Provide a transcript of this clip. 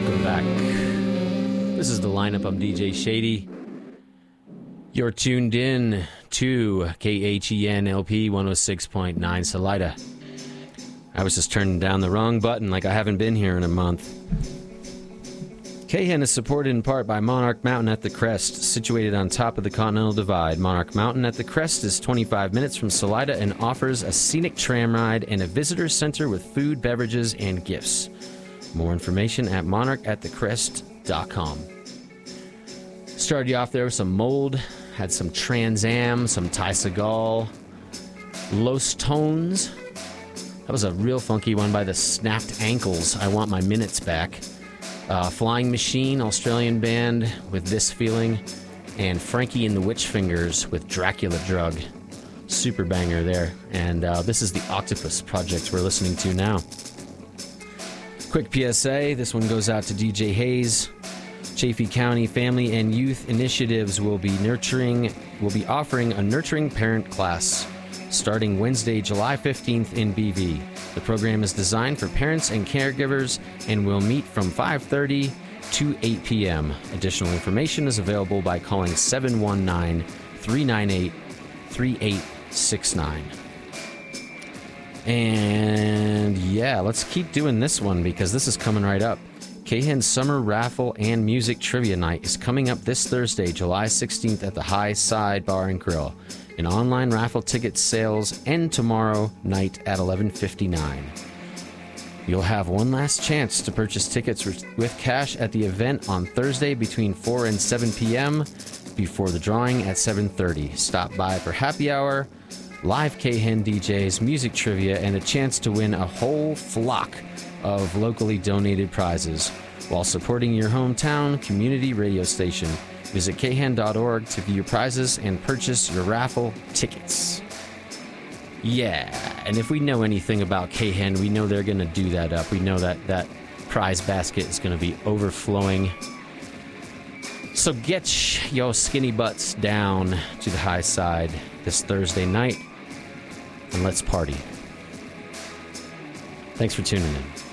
welcome back. This is the lineup. I'm DJ Shady. You're tuned in to KHEN-LP 106.9 Salida. I was just turning down the wrong button like I haven't been here in a month. KHEN is supported in part by Monarch Mountain at the Crest, situated on top of the Continental Divide. Monarch Mountain at the Crest is 25 minutes from Salida and offers a scenic tram ride and a visitor center with food, beverages, and gifts. More information at monarchatthecrest.com. Started you off there with some Mold, had some Trans Am, some Ty Segall, Los Tones. That was a real funky one by the Snapped Ankles. I Want My Minutes Back. Flying Machine, Australian band with This Feeling, and Frankie and the Witch Fingers with Dracula Drug. Super banger there. And this is the Octopus Project we're listening to now. Quick PSA, this one goes out to DJ Hayes. Chaffee County Family and Youth Initiatives will be offering a Nurturing Parent class starting Wednesday, July 15th in BV. The program is designed for parents and caregivers and will meet from 5:30 to 8 p.m. Additional information is available by calling 719-398-3869. And yeah, let's keep doing this one because this is coming right up. KHEN's Summer Raffle and Music Trivia Night is coming up this Thursday, July 16th at the High Side Bar and Grill. An online raffle ticket sales end tomorrow night at 11:59. You'll have one last chance to purchase tickets with cash at the event on Thursday between 4 and 7 p.m. before the drawing at 7:30. Stop by for happy hour, live KHEN DJs, music trivia, and a chance to win a whole flock of locally donated prizes while supporting your hometown community radio station. Visit khen.org to view prizes and purchase your raffle tickets. Yeah, and if we know anything about KHEN, we know they're going to do that up. We know that prize basket is going to be overflowing. So get your skinny butts down to the High Side this Thursday night, and let's party. Thanks for tuning in.